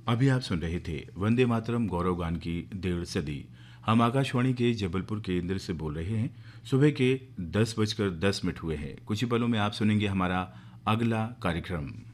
अभी आप सुन रहे थे वंदे मातरम गौरव गान की 1.5 सदी। हम आकाशवाणी के जबलपुर केंद्र से बोल रहे हैं। सुबह के 10 बजकर 10 मिनट हुए हैं। कुछ ही पलों में आप सुनेंगे हमारा अगला कार्यक्रम।